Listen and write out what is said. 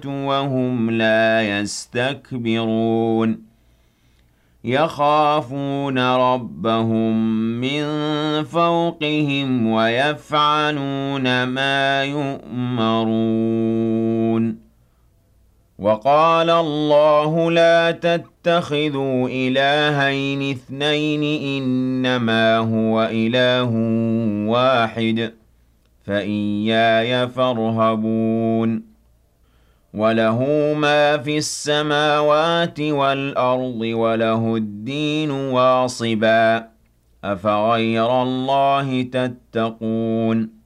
وهم لا يستكبرون يخافون ربهم من فوقهم ويفعلون ما يؤمرون وقال الله لا تتخذوا إلهين اثنين إنما هو إله واحد فإياي فارهبون وله ما في السماوات والأرض وله الدين واصبا أفغير الله تتقون